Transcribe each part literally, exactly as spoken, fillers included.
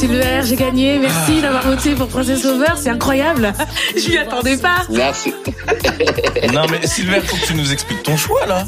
Silver, j'ai gagné. Merci d'avoir voté pour Princess Lover. C'est incroyable. Je m'y attendais pas. Merci. Non, mais Silver, faut que tu nous expliques ton choix, là.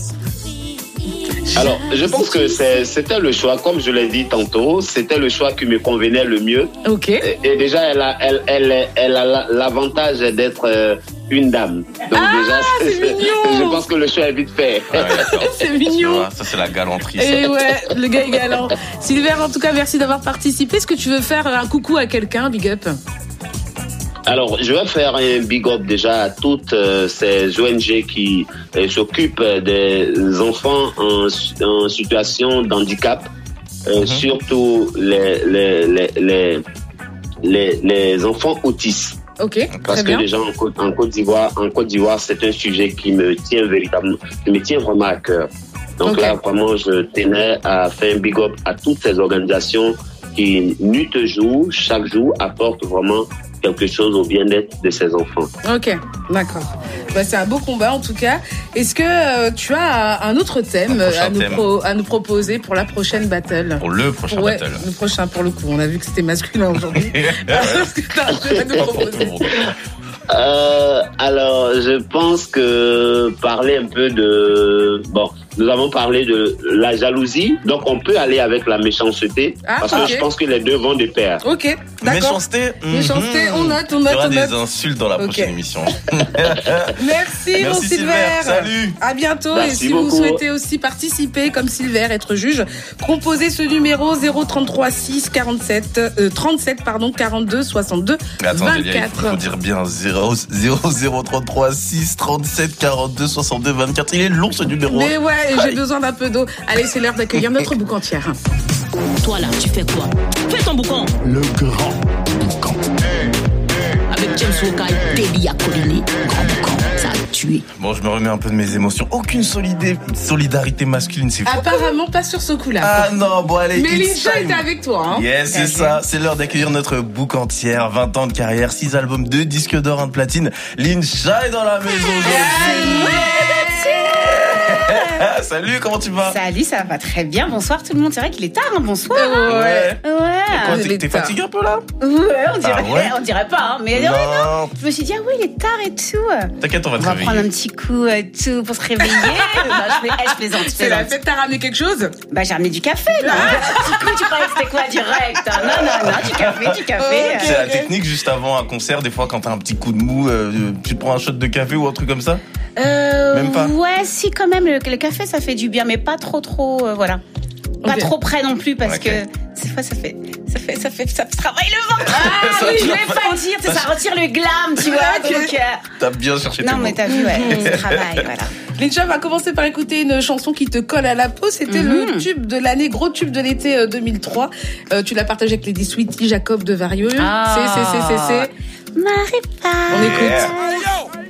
Alors, je pense que c'est, c'était le choix, comme je l'ai dit tantôt, c'était le choix qui me convenait le mieux. Ok. Et, et déjà, elle a, elle, elle, elle a l'avantage d'être euh, une dame. Donc ah, déjà, c'est c'est, mignon. je pense que le choix est vite fait. Ouais, c'est mignon. Ça, c'est la galanterie. Et ouais, le gars est galant. Silver, en tout cas, merci d'avoir participé. Est-ce que tu veux faire un coucou à quelqu'un, big up? Alors, je vais faire un big up déjà à toutes euh, ces O N G qui euh, s'occupent des enfants en, en situation d'handicap, euh, mm-hmm. surtout les, les, les, les, les, les enfants autistes. Ok, Parce que bien. déjà en Côte, en Côte d'Ivoire, en Côte d'Ivoire, c'est un sujet qui me tient véritablement, qui me tient vraiment à cœur. Donc okay. là, vraiment, je tenais à faire un big up à toutes ces organisations qui, nuit et jour, chaque jour, apportent vraiment quelque chose au bien-être de ces enfants. Ok, d'accord. Bah, c'est un beau combat en tout cas. Est-ce que euh, tu as un autre thème, à nous, thème. Pro, à nous proposer pour la prochaine battle? Pour le prochain ouais, battle. Le prochain pour le coup. On a vu que c'était masculin aujourd'hui. Est-ce que tu as un truc à nous proposer? Euh, alors, je pense que parler un peu de... Bon, nous avons parlé de la jalousie, donc on peut aller avec la méchanceté, ah, parce okay. que je pense que les deux vont de pair. Ok, d'accord. Méchanceté, méchanceté, mm-hmm. on note, on note, Il y aura on note. des insultes dans la okay. prochaine émission. Merci, mon Merci Silver. Salut. À bientôt. Merci et si beaucoup. vous souhaitez aussi participer comme Silver, être juge, composez ce numéro zéro trente-trois six quarante-sept euh, trente-sept pardon quarante-deux soixante-deux Attendez, vingt-quatre. Il faut dire bien zéro zéro trente-trois six trente-sept quarante-deux soixante-deux vingt-quatre. Il est long ce numéro. Mais ouais, j'ai Aïe. besoin d'un peu d'eau. Allez, c'est l'heure d'accueillir notre boucantière. Toi là, tu fais quoi? Fais ton boucan. Le grand boucan. Avec James Wokai, Baby Akolini, grand boucan, ça a tué. Bon, je me remets un peu de mes émotions. Aucune solidé, solidarité masculine, c'est fou. Apparemment pas sur ce coup-là. Ah non, bon allez. Mais Lincha était avec toi. Hein. Yes, c'est ça. C'est l'heure d'accueillir notre boucantière. vingt ans de carrière, six albums, deux disques d'or, un de platine. Lincha est dans la maison aujourd'hui. Salut, comment tu vas? Salut, ça va très bien. Bonsoir tout le monde. C'est vrai qu'il est tard, hein. Bonsoir. Euh, ouais. Ouais. Quoi, t'es, t'es fatigué un peu là? Ouais, on dirait, ah ouais on dirait pas, hein. Mais non. non. Je me suis dit, ah oui, il est tard et tout. T'inquiète, on va te on réveiller. On va prendre un petit coup et tout pour se réveiller. non, je, fais, je plaisante. Je C'est la fête, t'as ramené quelque chose? Bah, j'ai ramené du café. Non, un petit coup, tu croyais que c'était quoi direct? Non, non, non, du café, du café. Okay, c'est okay. La technique juste avant un concert. Des fois, quand t'as un petit coup de mou, euh, tu prends un shot de café ou un truc comme ça? Euh, même pas. Ouais, si quand même le, le café ça fait du bien, mais pas trop trop, euh, voilà, pas okay. trop près non plus parce okay. que des fois ça fait, ça fait, ça fait, ça travaille le ventre. Ah oui, je voulais pas dire, ça retire le glam, tu vois. Okay. Donc, euh... t'as bien cherché. Non mais t'as vu, ouais, ça travaille, voilà. Lincha va commencer par écouter une chanson qui te colle à la peau. C'était mm-hmm. le tube de l'année, gros tube de l'été deux mille trois. Euh, tu l'as partagé avec Lady Sweetie, Jacob de Varieux. Ah. C'est, c'est, c'est, c'est, c'est. Marie-Paul. On écoute. Yeah.